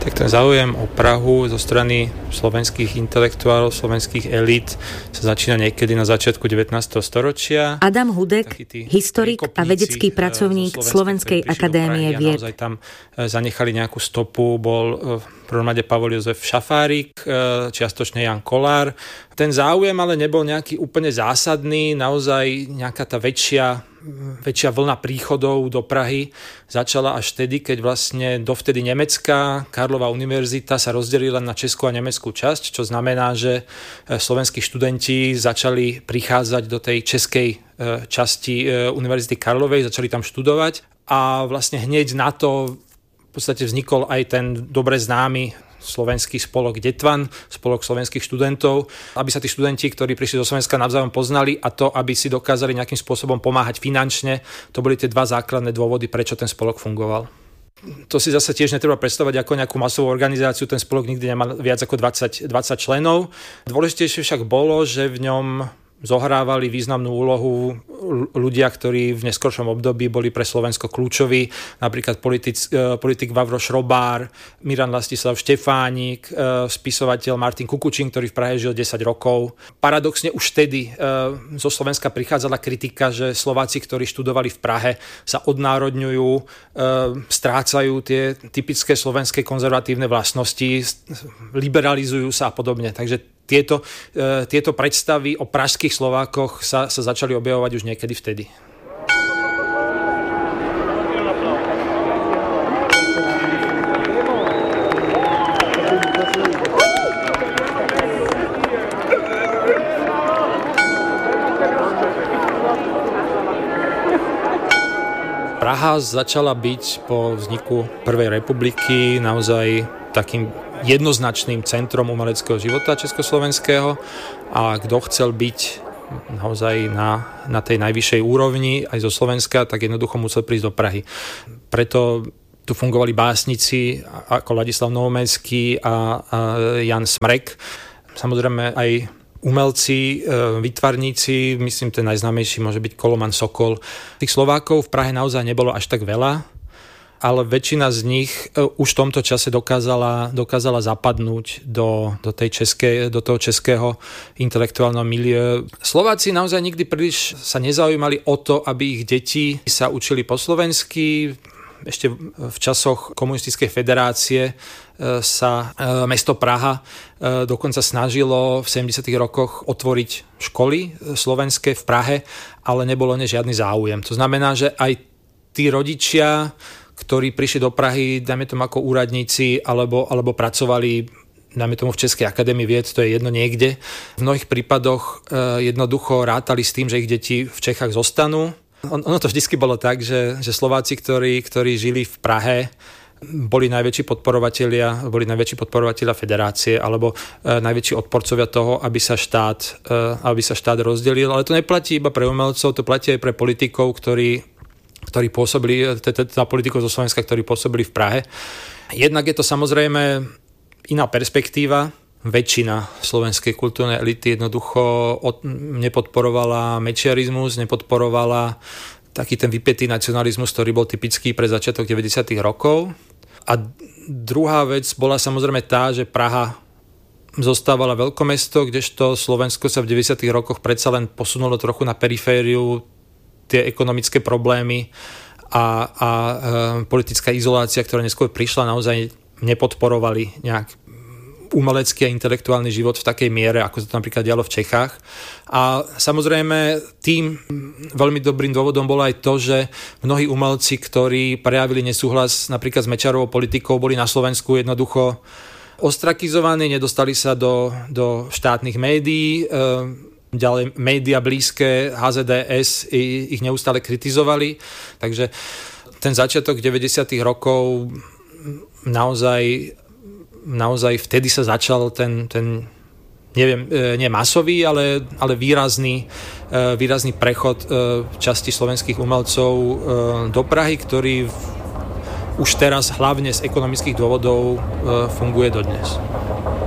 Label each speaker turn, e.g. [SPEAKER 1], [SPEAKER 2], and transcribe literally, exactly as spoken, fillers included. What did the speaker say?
[SPEAKER 1] Tak ten záujem o Prahu zo strany slovenských intelektuálov, slovenských elít sa začína niekedy na začiatku devätnásteho storočia.
[SPEAKER 2] Adam Hudek, historik a vedecký pracovník Slovenskej akadémie vied.
[SPEAKER 1] Naozaj tam zanechali nejakú stopu, bol v prvom rade Pavol Jozef Šafárik, čiastočne Jan Kolár. Ten záujem ale nebol nejaký úplne zásadný, naozaj nejaká tá väčšia väčšia vlna príchodov do Prahy začala až vtedy, keď vlastne dovtedy nemecká Karlova univerzita sa rozdelila na českú a nemeckú časť, čo znamená, že slovenskí študenti začali prichádzať do tej českej časti Univerzity Karlovej, začali tam študovať a vlastne hneď na to v podstate vznikol aj ten dobre známy slovenský spolok Detvan, spolok slovenských študentov, aby sa tí študenti, ktorí prišli do Slovenska, navzájom poznali a to, aby si dokázali nejakým spôsobom pomáhať finančne. To boli tie dva základné dôvody, prečo ten spolok fungoval. To si zase tiež netreba predstavovať ako nejakú masovú organizáciu, ten spolok nikdy nemal viac ako dvadsať, dvadsať členov. Dôležitejšie však bolo, že v ňom zohrávali významnú úlohu ľudia, ktorí v neskoršom období boli pre Slovensko kľúčoví, napríklad politik, politik Vavro Šrobár, Miran Lastislav Štefánik, spisovateľ Martin Kukučín, ktorý v Prahe žil desať rokov. Paradoxne už vtedy zo Slovenska prichádzala kritika, že Slováci, ktorí študovali v Prahe, sa odnárodňujú, strácajú tie typické slovenské konzervatívne vlastnosti, liberalizujú sa a podobne. Takže Tieto, e, tieto predstavy o pražských Slovákoch sa, sa začali objavovať už niekedy vtedy. Praha začala byť po vzniku Prvej republiky naozaj takým jednoznačným centrom umeleckého života československého a kto chcel byť naozaj na, na tej najvyššej úrovni aj zo Slovenska, tak jednoducho musel prísť do Prahy. Preto tu fungovali básnici ako Ladislav Novomeský a, a Jan Smrek. Samozrejme aj umelci, výtvarníci, myslím ten najznámejší môže byť Koloman Sokol. Tých Slovákov v Prahe naozaj nebolo až tak veľa, ale väčšina z nich už v tomto čase dokázala, dokázala zapadnúť do, do, tej českej, do toho českého intelektuálneho milieu. Slováci naozaj nikdy príliš sa nezaujímali o to, aby ich deti sa učili po slovensky. Ešte v časoch komunistickej federácie sa mesto Praha dokonca snažilo v sedemdesiatych rokoch otvoriť školy slovenské v Prahe, ale nebolo ne žiadny záujem. To znamená, že aj tí rodičia, ktorí prišli do Prahy, dajme tomu ako úradníci, alebo, alebo pracovali, dajme tomu v Českej akadémii vied, to je jedno niekde. V mnohých prípadoch e, jednoducho rátali s tým, že ich deti v Čechách zostanú. On, ono to vždycky bolo tak, že, že Slováci, ktorí, ktorí žili v Prahe, boli najväčší podporovatelia, boli najväčší podporovatelia federácie alebo e, najväčší odporcovia toho, aby sa štát, e, aby sa štát rozdelil. Ale to neplatí iba pre umelcov, to platí aj pre politikov, ktorí ktorí pôsobili, teda politikov zo Slovenska, ktorí pôsobili v Prahe. Jednak je to samozrejme iná perspektíva. Väčšina slovenskej kultúrnej elity jednoducho nepodporovala mečiarizmus, nepodporovala taký ten vypätý nacionalizmus, ktorý bol typický pre začiatok deväťdesiatych rokov. A druhá vec bola samozrejme tá, že Praha zostávala veľkomesto, kdežto Slovensko sa v deväťdesiatych rokoch predsa len posunulo trochu na perifériu. Tie ekonomické problémy a, a e, politická izolácia, ktorá neskôr prišla, naozaj nepodporovali nejak umelecký a intelektuálny život v takej miere, ako sa to napríklad dialo v Čechách. A samozrejme tým veľmi dobrým dôvodom bolo aj to, že mnohí umelci, ktorí prejavili nesúhlas napríklad s Mečiarovou politikou, boli na Slovensku jednoducho ostrakizovaní, nedostali sa do, do štátnych médií, e, ďalej média blízke há zet dé es ich neustále kritizovali. Takže ten začiatok deväťdesiatych rokov naozaj, naozaj vtedy sa začal ten, ten neviem, nie masový, ale, ale výrazný, výrazný prechod časti slovenských umelcov do Prahy, ktorý už teraz hlavne z ekonomických dôvodov funguje dodnes.